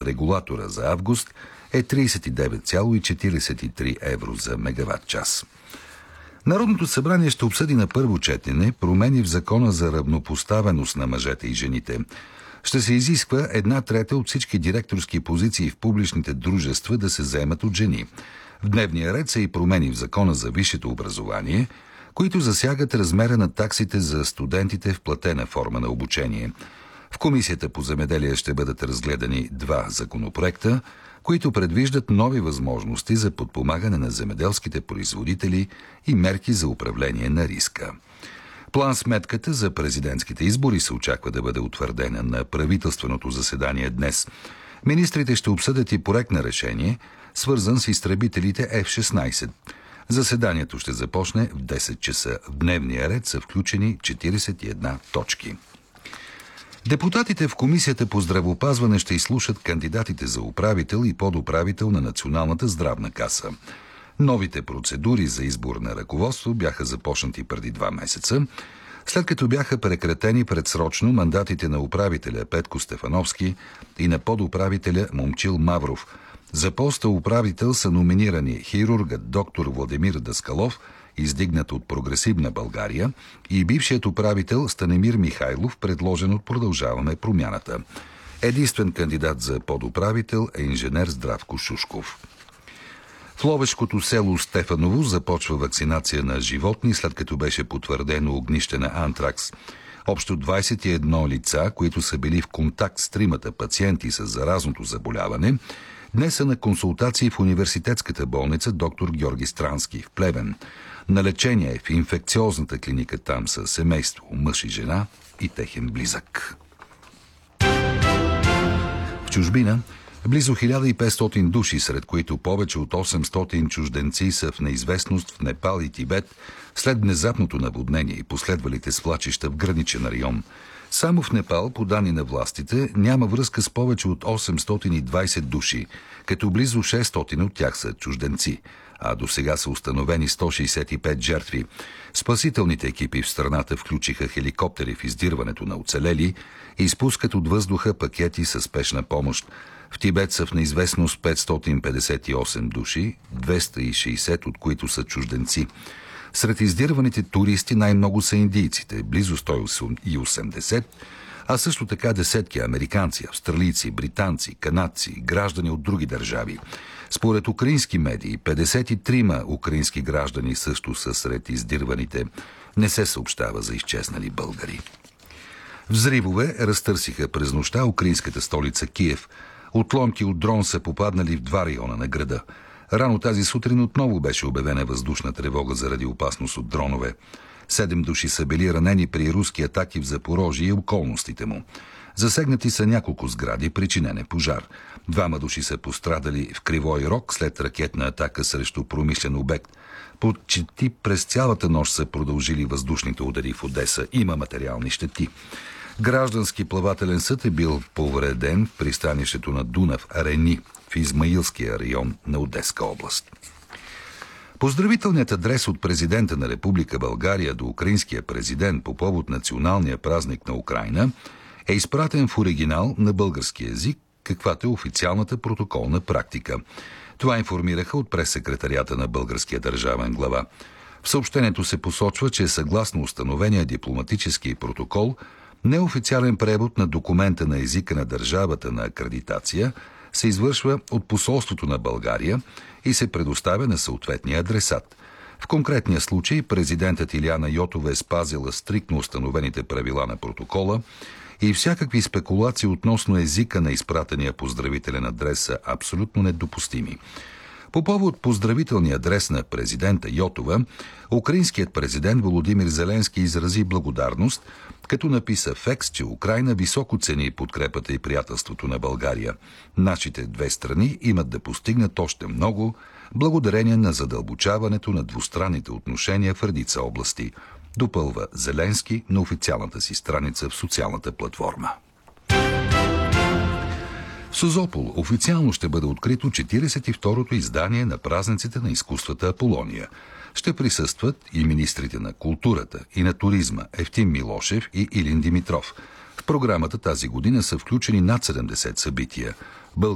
регулатора за август е 39,43 евро за мегаватт час. Народното събрание ще обсъди на първо четене промени в Закона за равнопоставеност на мъжете и жените. Ще се изисква 1/3 от всички директорски позиции в публичните дружества да се заемат от жени. В дневния ред са и промени в Закона за висшето образование, които засягат размера на таксите за студентите в платена форма на обучение. В Комисията по земеделие ще бъдат разгледани 2 законопроекта, които предвиждат нови възможности за подпомагане на земеделските производители и мерки за управление на риска. План-сметката за президентските избори се очаква да бъде утвърдена на правителственото заседание днес. Министрите ще обсъдят и проект на решение, свързан с изтребителите F-16. Заседанието ще започне в 10 часа. В дневния ред са включени 41 точки. Депутатите в Комисията по здравеопазване ще изслушат кандидатите за управител и подуправител на Националната здравна каса. Новите процедури за избор на ръководство бяха започнати преди 2 месеца, след като бяха прекратени предсрочно мандатите на управителя Петко Стефановски и на подуправителя Момчил Мавров. За поста управител са номинирани хирургът доктор Владимир Даскалов, издигнат от Прогресивна България, и бившият управител Станимир Михайлов, предложен от Продължаваме промяната. Единствен кандидат за подуправител е инженер Здравко Шушков. В ловешкото село Стефаново започва вакцинация на животни, след като беше потвърдено огнище на антракс. Общо 21 лица, които са били в контакт с 3 пациенти с заразното заболяване, днес са на консултации в университетската болница доктор Георги Странски в Плевен. На лечение е в инфекциозната клиника там са семейство, мъж и жена и техен близък. В чужбина близо 1500 души, сред които повече от 800 чужденци, са в неизвестност в Непал и Тибет след внезапното наводнение и последвалите свлачища в граничен район. Само в Непал, по данни на властите, няма връзка с повече от 820 души, като близо 600 от тях са чужденци, а до сега са установени 165 жертви. Спасителните екипи в страната включиха хеликоптери в издирването на оцелели и изпускат от въздуха пакети със спешна помощ. В Тибет са в неизвестност 558 души, 260 от които са чужденци. Сред издирваните туристи най-много са индийците, близо 180, а също така десетки американци, австралийци, британци, канадци, граждани от други държави. Според украински медии, 53 украински граждани също са сред издирваните. Не се съобщава за изчезнали българи. Взривове разтърсиха през нощта украинската столица Киев. Отломки от дрон са попаднали в 2 района на града. Рано тази сутрин отново беше обявена въздушна тревога заради опасност от дронове. 7 души са били ранени при руски атаки в Запорожие и околностите му. Засегнати са няколко сгради, причинен е пожар. 2 души са пострадали в Кривой Рог след ракетна атака срещу промишлен обект. Почти през цялата нощ са продължили въздушните удари в Одеса. Има материални щети. Граждански плавателен съд е бил повреден в пристанището на Дунав, Рени, в Измаилския район на Одеска област. Поздравителният адрес от президента на Република България до украинския президент по повод националния празник на Украйна е изпратен в оригинал на български език, каквато е официалната протоколна практика. Това информираха от прес-секретарията на българския държавен глава. В съобщението се посочва, че съгласно установения дипломатически протокол, неофициален превод на документа на езика на държавата на акредитация се извършва от посолството на България и се предоставя на съответния адресат. В конкретния случай президентът Илияна Йотова е спазила стриктно установените правила на протокола и всякакви спекулации относно езика на изпратения поздравителен адрес са абсолютно недопустими. По повод поздравителния адрес на президента Йотова, украинският президент Володимир Зеленски изрази благодарност, като написа в екс, че Украйна високо цени подкрепата и приятелството на България. Нашите 2 страни имат да постигнат още много, благодарение на задълбочаването на двустранните отношения в редица области, допълва Зеленски на официалната си страница в социалната платформа. В Созопол официално ще бъде открито 42-то издание на празниците на изкуствата Аполония. Ще присъстват и министрите на културата и на туризма Евтим Милошев и Илин Димитров. В програмата тази година са включени над 70 събития.